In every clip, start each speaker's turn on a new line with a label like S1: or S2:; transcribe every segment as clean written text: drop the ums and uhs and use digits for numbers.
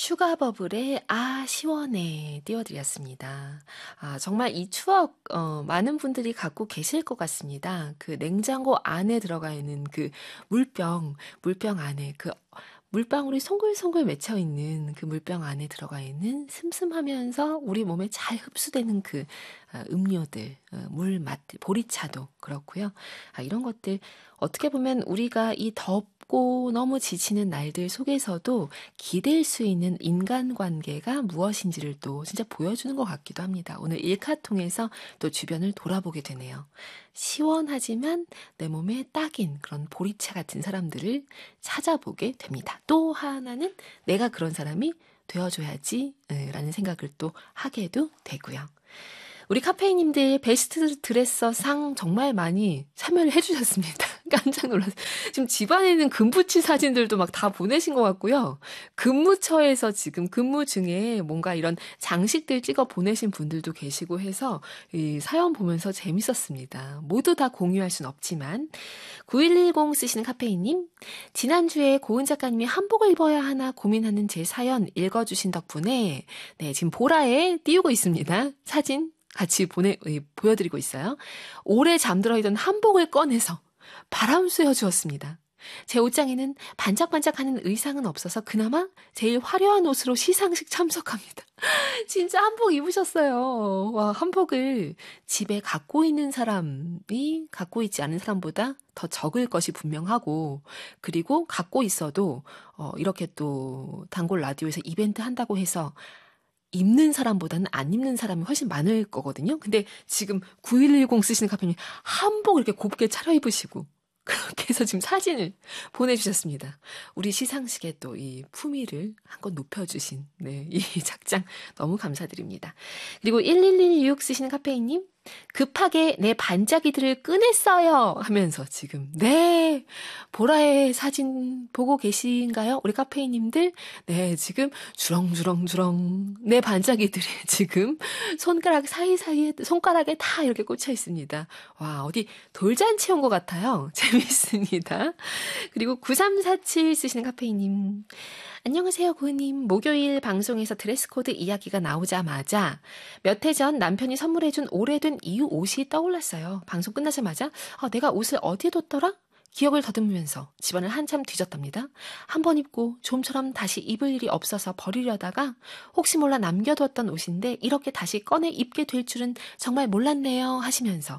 S1: 슈가버블의 아 시원해 띄워드렸습니다. 정말 이 추억 많은 분들이 갖고 계실 것 같습니다. 그 냉장고 안에 들어가 있는 그 물병 안에 그 물방울이 송글송글 맺혀 있는 그 물병 안에 들어가 있는 슴슴하면서 우리 몸에 잘 흡수되는 그 음료들, 물 맛들, 보리차도 그렇고요. 이런 것들 어떻게 보면 우리가 이 덥고 너무 지치는 날들 속에서도 기댈 수 있는 인간관계가 무엇인지를 또 진짜 보여주는 것 같기도 합니다. 오늘 일카 통해서 또 주변을 돌아보게 되네요. 시원하지만 내 몸에 딱인 그런 보리차 같은 사람들을 찾아보게 됩니다. 또 하나는 내가 그런 사람이 되어줘야지 라는 생각을 또 하게도 되고요. 우리 카페이님들 베스트 드레서 상 정말 많이 참여를 해주셨습니다. 깜짝 놀랐어요. 지금 집안에는 금부치 사진들도 막 다 보내신 것 같고요. 근무처에서 지금 근무 중에 뭔가 이런 장식들 찍어 보내신 분들도 계시고 해서 이 사연 보면서 재밌었습니다. 모두 다 공유할 순 없지만 9110 쓰시는 카페이님, 지난주에 고은 작가님이 한복을 입어야 하나 고민하는 제 사연 읽어주신 덕분에 지금 보라에 띄우고 있습니다. 사진 같이 보여드리고 있어요. 오래 잠들어 있던 한복을 꺼내서 바람 쐬어 주었습니다. 제 옷장에는 반짝반짝하는 의상은 없어서 그나마 제일 화려한 옷으로 시상식 참석합니다. 진짜 한복 입으셨어요. 와, 한복을 집에 갖고 있는 사람이 갖고 있지 않은 사람보다 더 적을 것이 분명하고, 그리고 갖고 있어도 이렇게 또 단골 라디오에서 이벤트 한다고 해서 입는 사람보다는 안 입는 사람이 훨씬 많을 거거든요. 근데 지금 9110 쓰시는 카페님 한복 이렇게 곱게 차려입으시고 그렇게 해서 지금 사진을 보내주셨습니다. 우리 시상식에 또 이 품위를 한껏 높여주신 이 작장 너무 감사드립니다. 그리고 1116 쓰시는 카페이님, 급하게 내 반짝이들을 꺼냈어요 하면서 지금 보라의 사진 보고 계신가요? 우리 카페이님들 지금 주렁주렁주렁 내 반짝이들이 지금 손가락 사이사이에 손가락에 다 이렇게 꽂혀 있습니다. 와, 어디 돌잔치 온 것 같아요. 재밌습니다. 그리고 9347 쓰시는 카페이님, 안녕하세요 고은님. 목요일 방송에서 드레스코드 이야기가 나오자마자 몇 해 전 남편이 선물해준 오래된 이유 옷이 떠올랐어요. 방송 끝나자마자 내가 옷을 어디에 뒀더라? 기억을 더듬으면서 집안을 한참 뒤졌답니다. 한 번 입고 좀처럼 다시 입을 일이 없어서 버리려다가 혹시 몰라 남겨뒀던 옷인데 이렇게 다시 꺼내 입게 될 줄은 정말 몰랐네요 하시면서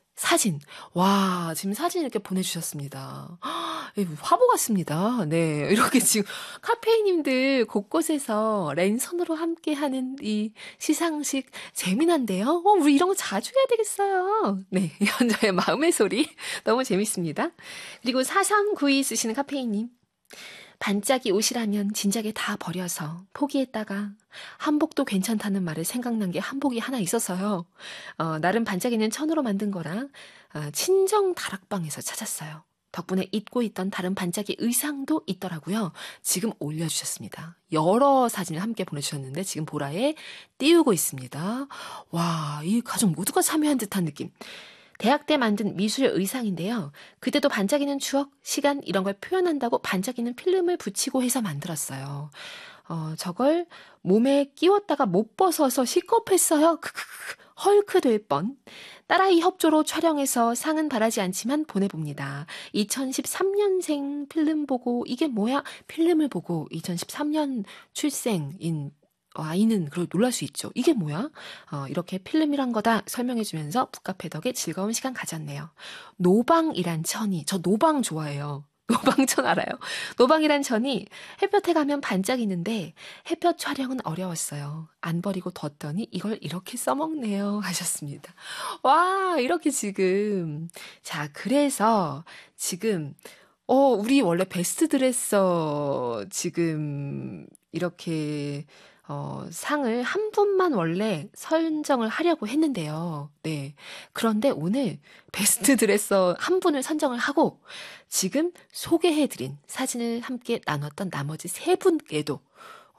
S1: 지금 사진 이렇게 보내주셨습니다. 화보 같습니다. 이렇게 지금 카페이님들 곳곳에서 랜선으로 함께하는 이 시상식 재미난데요. 우리 이런 거 자주 해야 되겠어요. 현저의 마음의 소리 너무 재밌습니다. 그리고 4392 쓰시는 카페이님, 반짝이 옷이라면 진작에 다 버려서 포기했다가 한복도 괜찮다는 말에 생각난 게 한복이 하나 있어서요. 나름 반짝이는 천으로 만든 거라 친정 다락방에서 찾았어요. 덕분에 입고 있던 다른 반짝이 의상도 있더라고요. 지금 올려주셨습니다. 여러 사진을 함께 보내주셨는데 지금 보라에 띄우고 있습니다. 와, 이 가족 모두가 참여한 듯한 느낌. 대학 때 만든 미술 의상인데요. 그때도 반짝이는 추억, 시간 이런 걸 표현한다고 반짝이는 필름을 붙이고 해서 만들었어요. 저걸 몸에 끼웠다가 못 벗어서 시겁했어요. 헐크 될 뻔. 딸아이 협조로 촬영해서 상은 바라지 않지만 보내봅니다. 2013년생 필름 보고 이게 뭐야? 필름을 보고 2013년 출생인 아이는 그걸 놀랄 수 있죠. 이게 뭐야? 이렇게 필름이란 거다 설명해주면서 북카페 덕에 즐거운 시간 가졌네요. 노방이란 천이, 저 노방 좋아해요. 노방천 알아요? 노방이란 천이 햇볕에 가면 반짝이는데 햇볕 촬영은 어려웠어요. 안 버리고 뒀더니 이걸 이렇게 써먹네요 하셨습니다. 와, 이렇게 지금 그래서 지금 우리 원래 베스트 드레서 지금 이렇게 상을 한 분만 원래 선정을 하려고 했는데요. 그런데 오늘 베스트 드레서 한 분을 선정을 하고 지금 소개해드린 사진을 함께 나눴던 나머지 세 분께도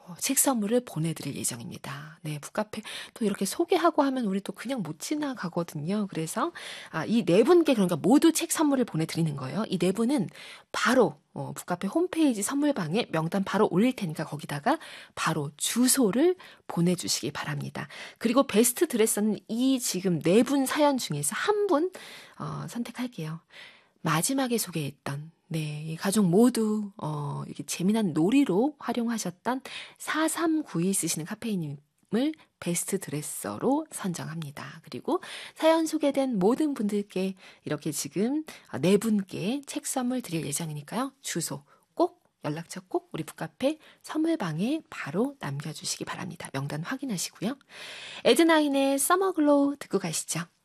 S1: 책 선물을 보내드릴 예정입니다. 네, 북카페 또 이렇게 소개하고 하면 우리 또 그냥 못 지나가거든요. 그래서 이 네 분께 그러니까 모두 책 선물을 보내드리는 거예요. 이 네 분은 바로 북카페 홈페이지 선물방에 명단 바로 올릴 테니까 거기다가 바로 주소를 보내주시기 바랍니다. 그리고 베스트 드레서는 이 지금 네 분 사연 중에서 한 분 선택할게요. 마지막에 소개했던 이 가족 모두 이렇게 재미난 놀이로 활용하셨던 4392 쓰시는 카페인님을 베스트 드레서로 선정합니다. 그리고 사연 소개된 모든 분들께 이렇게 지금 네 분께 책 선물 드릴 예정이니까요. 주소 꼭 연락처 꼭 우리 북카페 선물방에 바로 남겨주시기 바랍니다. 명단 확인하시고요. 에드나인의 서머글로우 듣고 가시죠.